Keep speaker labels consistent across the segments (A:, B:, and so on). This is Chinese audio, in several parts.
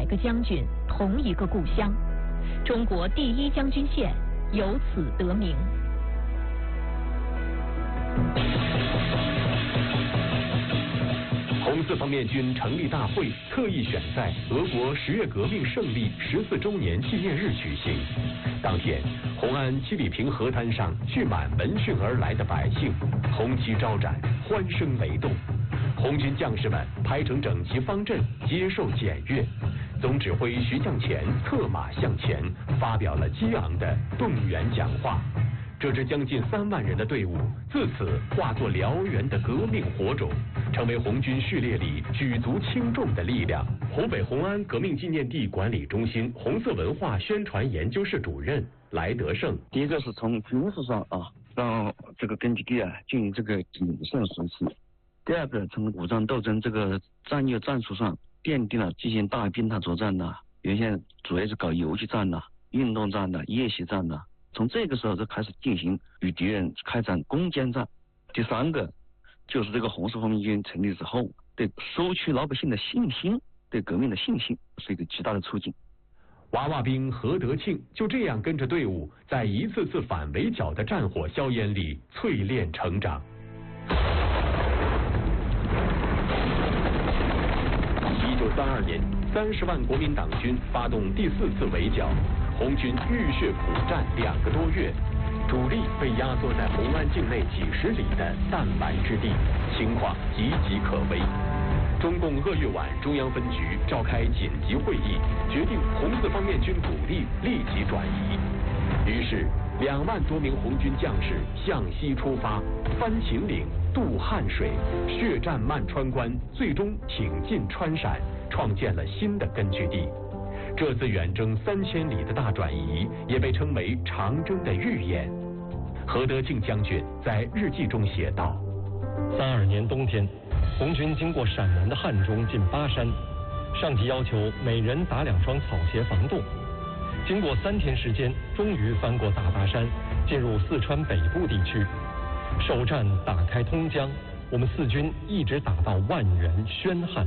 A: 个将军，同一个故乡，中国第一将军县由此得名。
B: 红四方面军成立大会特意选在俄国10月革命胜利14周年纪念日举行。当天，红安七里坪河滩上聚满闻讯而来的百姓，红旗招展，欢声雷动。红军将士们排成整齐方阵，接受检阅。总指挥徐向前策马向前，发表了激昂的动员讲话。这支将近3万人的队伍，自此化作燎原的革命火种，成为红军序列里举足轻重的力量。湖北红安革命纪念地管理中心红色文化宣传研究室主任来德胜。
C: 第一个是从军事上让这个根据地进行这个谨慎实施；第二个从武装斗争这个战略战术上奠定了进行大兵塔作战原先主要是搞游击战运动战夜袭战从这个时候就开始进行与敌人开展攻坚战。第三个就是这个红四方面军成立之后，对收取老百姓的信心，对革命的信心是一个极大的促进。
B: 娃娃兵何德庆就这样跟着队伍，在一次次反围剿的战火硝烟里淬炼成长。1932年，30万国民党军发动第4次围剿，红军浴血苦战2个多月，主力被压缩在红安境内几十里的弹丸之地，情况岌岌可危。中共鄂豫皖中央分局召开紧急会议，决定红四方面军主力立即转移。于是2万多名红军将士向西出发，翻秦岭，渡汉水，血战漫川关，最终挺进川陕，创建了新的根据地。这次远征3000里的大转移，也被称为长征的预演。何德庆将军在日记中写道
D: ：32年冬天，红军经过陕南的汉中进巴山，上级要求每人打2双草鞋防冻。经过3天时间，终于翻过大巴山，进入四川北部地区。首战打开通江，我们四军一直打到万源、宣汉。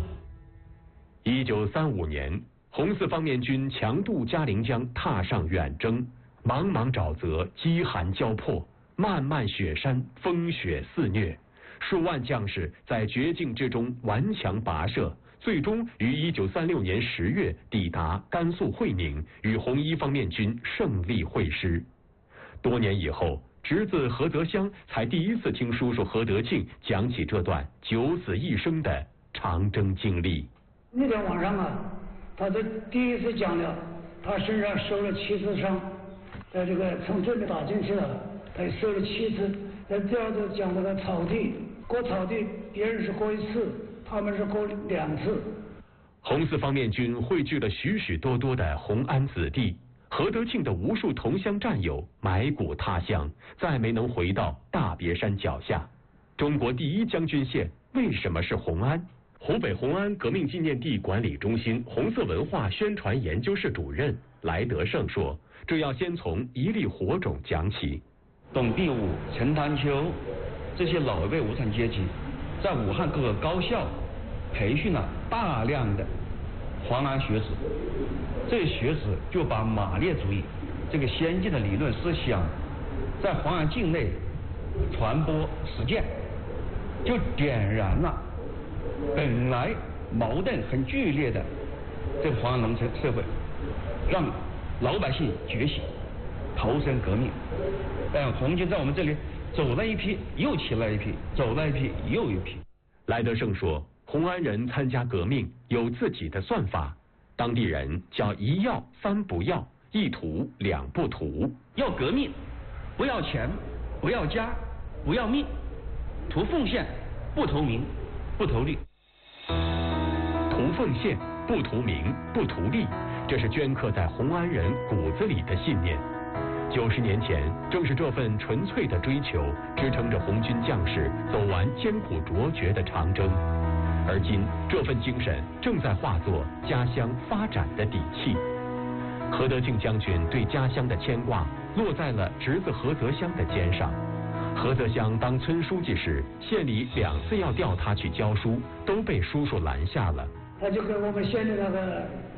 B: 1935年，红四方面军强渡嘉陵江，踏上远征。茫茫沼泽，饥寒交迫，漫漫雪山，风雪肆虐。数万将士在绝境之中顽强跋涉，最终于1936年10月抵达甘肃会宁，与红一方面军胜利会师。多年以后，侄子何泽湘才第一次听叔叔何德庆讲起这段九死一生的长征经历。
E: 那天晚上他就第一次讲了，他身上受了7次伤，在这个从这里打进去了，他受了7次。在第二次讲那个草地，过草地别人是过1次，他们是过2次。
B: 红四方面军汇聚了许许多多的红安子弟，何德庆的无数同乡战友埋骨他乡，再没能回到大别山脚下。中国第一将军县为什么是红安？湖北红安革命纪念地管理中心红色文化宣传研究室主任来德胜说，这要先从一粒火种讲起。
C: 董必武、陈潭秋这些老一辈无产阶级，在武汉各个高校培训了大量的黄安学子，这些学子就把马列主义这个先进的理论思想在黄安境内传播实践，就点燃了本来矛盾很剧烈的这个黄安农村社会，让老百姓觉醒，投身革命。但红军在我们这里走了一批又起来一批，走了一批又一批。
B: 来德胜说，红安人参加革命有自己的算法，当地人叫1要3不要，1图2不图。
C: 要革命，不要钱，不要家，不要命，图奉献，不图名，不图利。
B: 图奉献，不图名，不图利，这是镌刻在红安人骨子里的信念。90年前，正是这份纯粹的追求，支撑着红军将士走完艰苦卓绝的长征。而今，这份精神正在化作家乡发展的底气。何德庆将军对家乡的牵挂，落在了侄子何泽湘的肩上。何泽湘当村书记时，县里2次要调他去教书，都被叔叔拦下了。
E: 他就跟我们县的那个